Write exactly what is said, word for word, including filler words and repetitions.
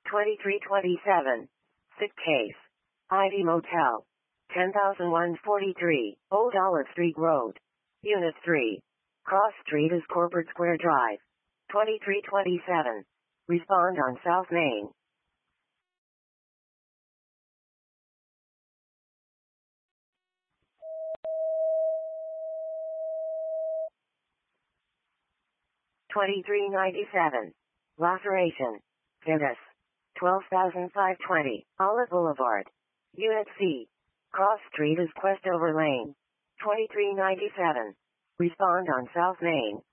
twenty-three twenty-seven. Sick case. Ivy Motel. ten thousand one hundred forty-three, Old Olive Street Road. Unit three. Cross Street is Corporate Square Drive. twenty-three twenty-seven. Respond on South Main. twenty-three ninety-seven. Laceration. Venice. twelve thousand five hundred twenty, Olive Boulevard. Unit C. Cross Street is Questover Lane. twenty-three ninety-seven. Respond on South Main.